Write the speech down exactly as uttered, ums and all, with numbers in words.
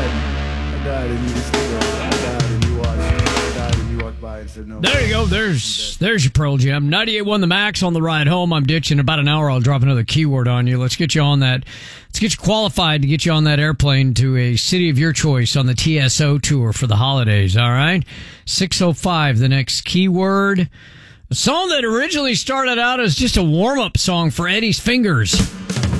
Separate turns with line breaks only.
died. I died, and you just stood there. I died, and you watched. I died, and you walked by and said no.
There you go. There's there's your Pearl Jam. ninety-eight point one The Max on the ride home. I'm ditching. In about an hour, I'll drop another keyword on you. Let's get you on that. Let's get you qualified to get you on that airplane to a city of your choice on the T S O tour for the holidays, all right? six oh five, the next keyword. A song that originally started out as just a warm-up song for Eddie's Fingers.